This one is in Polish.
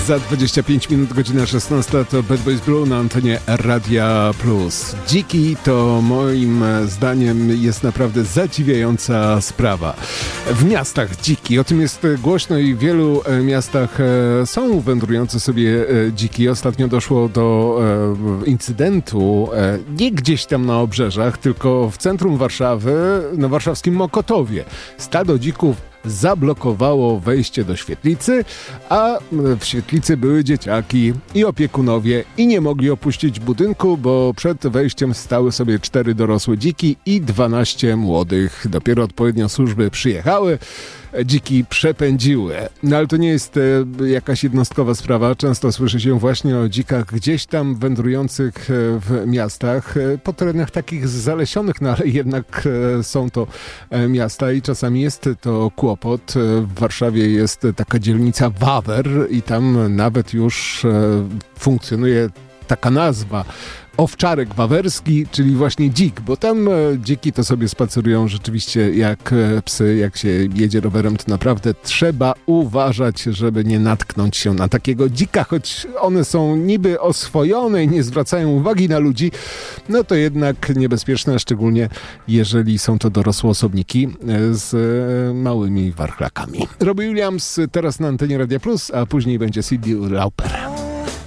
Za 25 minut, godzina 16, to Bad Boys Blue na antenie Radia Plus. Dziki to moim zdaniem jest naprawdę zadziwiająca sprawa. W miastach dziki, o tym jest głośno i w wielu miastach są wędrujące sobie dziki. Ostatnio doszło do incydentu nie gdzieś tam na obrzeżach, tylko w centrum Warszawy, na warszawskim Mokotowie. Stado dzików zablokowało wejście do świetlicy, a w świetlicy były dzieciaki i opiekunowie i nie mogli opuścić budynku, bo przed wejściem stały sobie 4 dorosłe dziki i 12 młodych. Dopiero odpowiednio służby przyjechały, dziki przepędziły. No ale to nie jest jakaś jednostkowa sprawa. Często słyszy się właśnie o dzikach gdzieś tam wędrujących w miastach, po terenach takich zalesionych, no ale jednak są to miasta i czasami jest to kłopot. W Warszawie jest taka dzielnica Wawer i tam nawet już funkcjonuje taka nazwa. Owczarek wawerski, czyli właśnie dzik, bo tam dziki to sobie spacerują rzeczywiście jak psy, jak się jedzie rowerem, to naprawdę trzeba uważać, żeby nie natknąć się na takiego dzika, choć one są niby oswojone i nie zwracają uwagi na ludzi, no to jednak niebezpieczne, szczególnie jeżeli są to dorosłe osobniki z małymi warchlakami. Robbie Williams teraz na antenie Radia Plus, a później będzie Cyndi Lauper.